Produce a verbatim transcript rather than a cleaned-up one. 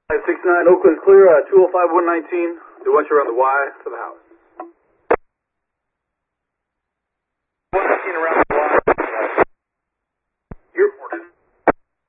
five six nine, Oakland's clear, uh, two oh five one nineteen. They want you around the Y to the house.